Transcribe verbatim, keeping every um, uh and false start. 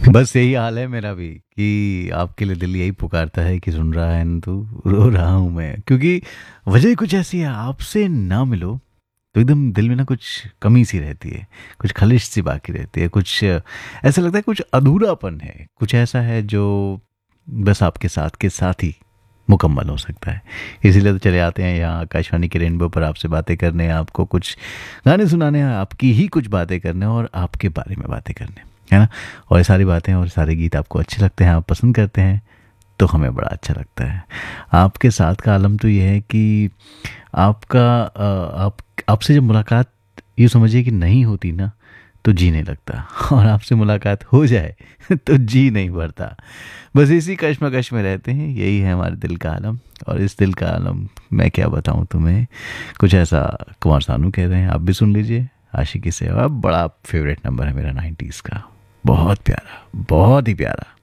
बस यही हाल है मेरा भी कि आपके लिए दिल यही पुकारता है कि सुन रहा है न तू, रो रहा हूँ मैं, क्योंकि वजह कुछ ऐसी है, आपसे ना मिलो तो एकदम दिल में ना कुछ कमी सी रहती है, कुछ खलिश सी बाकी रहती है, कुछ ऐसा लगता है, कुछ अधूरापन है, कुछ ऐसा है जो बस आपके साथ के साथ ही मुकम्मल हो सकता है। इसीलिए तो चले आते हैं यहाँ आकाशवाणी के रेनबो पर आपसे बातें करने, आपको कुछ गाने सुनाने, आपकी ही कुछ बातें करने और आपके बारे में बातें करने, है ना। और ये सारी बातें और सारे गीत आपको अच्छे लगते हैं, आप पसंद करते हैं, तो हमें बड़ा अच्छा लगता है। आपके साथ का आलम तो ये है कि आपका अ, आप आपसे जब मुलाकात यूँ समझिए कि नहीं होती ना, तो जी नहीं लगता, और आपसे मुलाकात हो जाए तो जी नहीं भरता। बस इसी कश्मकश में रहते हैं, यही है हमारे दिल का आलम। और इस दिल का आलम मैं क्या बताऊं तुम्हें, कुछ ऐसा कुमार सानू कह रहे हैं, आप भी सुन लीजिए। आशिकी से, अब बड़ा फेवरेट नंबर है मेरा नाइन्टीज़ का, बहुत प्यारा, बहुत ही प्यारा।